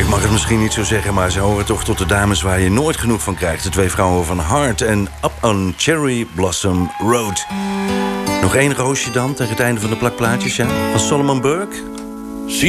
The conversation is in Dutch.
mag het misschien niet zo zeggen, maar ze horen toch tot de dames waar je nooit genoeg van krijgt. De twee vrouwen van Heart en Up on Cherry Blossom Road. Nog één roosje dan, tegen het einde van de plakplaatjes, ja? Van Solomon Burke,